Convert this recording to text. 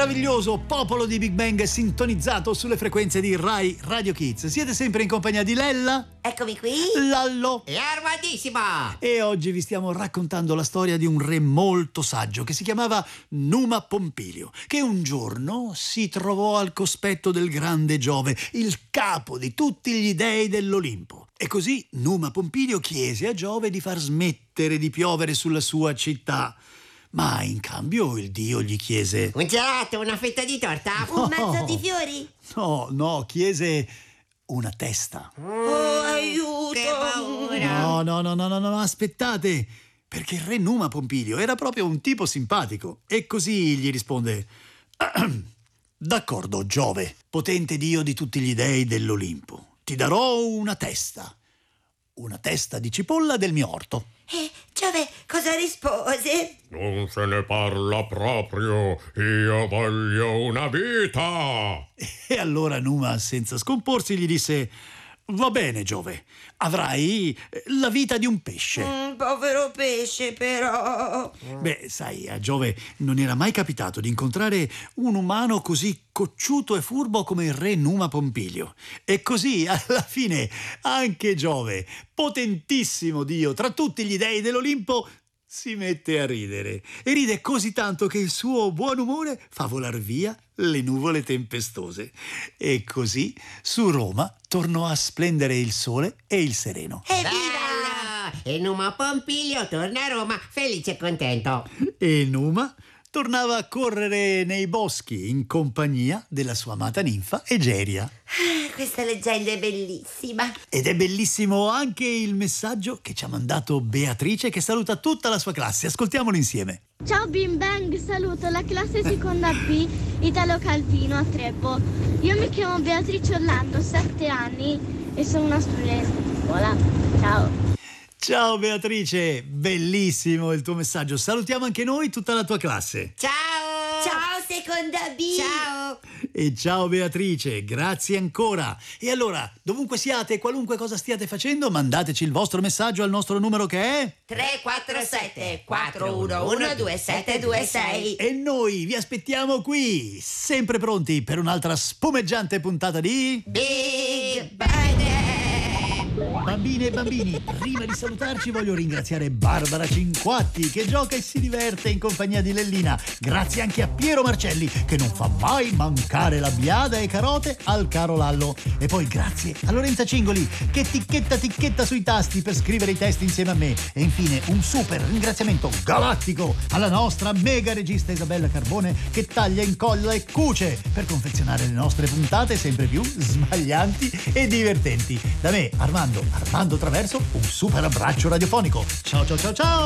Meraviglioso popolo di Big Bang sintonizzato sulle frequenze di Rai Radio Kids. Siete sempre in compagnia di Lella, Eccomi qui, Lallo e Armandissimo. e oggi vi stiamo raccontando la storia di un re molto saggio che si chiamava Numa Pompilio, che un giorno si trovò al cospetto del grande Giove, il capo di tutti gli dei dell'Olimpo. E così Numa Pompilio chiese a Giove di far smettere di piovere sulla sua città. Ma in cambio il dio gli chiese... Un gelato, una fetta di torta? No. Un mazzo di fiori? No, chiese una testa. Oh, aiuto! Che paura! No, aspettate, perché il re Numa Pompilio era proprio un tipo simpatico. E così gli risponde... D'accordo, Giove, potente dio di tutti gli dei dell'Olimpo, ti darò una testa di cipolla del mio orto. E Giove cosa rispose? Non se ne parla proprio, io voglio una vita. E allora Numa, senza scomporsi, gli disse... Va bene, Giove, avrai la vita di un pesce. Povero pesce, però. Beh, sai, a Giove non era mai capitato di incontrare un umano così cocciuto e furbo come il re Numa Pompilio. E così, alla fine, anche Giove, potentissimo dio tra tutti gli dei dell'Olimpo, si mette a ridere. E ride così tanto che il suo buon umore fa volar via le nuvole tempestose. E così su Roma tornò a splendere il sole e il sereno. Evviva! Bello! E Numa Pompilio torna a Roma felice e contento. E Numa tornava a correre nei boschi in compagnia della sua amata ninfa Egeria. Questa leggenda è bellissima. Ed è bellissimo anche il messaggio che ci ha mandato Beatrice, che saluta tutta la sua classe. Ascoltiamolo insieme. Ciao Big Bang, saluto la classe seconda B Italo Calvino a Treppo. Io mi chiamo Beatrice Orlando, 7 anni e sono una studentessa di scuola. Ciao. Ciao Beatrice, bellissimo il tuo messaggio. Salutiamo anche noi tutta la tua classe. Ciao! Ciao seconda B. Ciao! E ciao Beatrice, grazie ancora. E allora, dovunque siate, qualunque cosa stiate facendo, mandateci il vostro messaggio al nostro numero che è... 347 411 2726. E noi vi aspettiamo qui, sempre pronti per un'altra spumeggiante puntata di... Big Bang! Bambine e bambini, prima di salutarci voglio ringraziare Barbara Cinquatti che gioca e si diverte in compagnia di Lellina. Grazie anche a Piero Marcelli che non fa mai mancare la biada e carote al caro Lallo. E poi grazie a Lorenza Cingoli che ticchetta sui tasti per scrivere i testi insieme a me. E infine un super ringraziamento galattico alla nostra mega regista Isabella Carbone che taglia, incolla e cuce per confezionare le nostre puntate sempre più smaglianti e divertenti. Da me, Armando Traverso, un super abbraccio radiofonico. Ciao!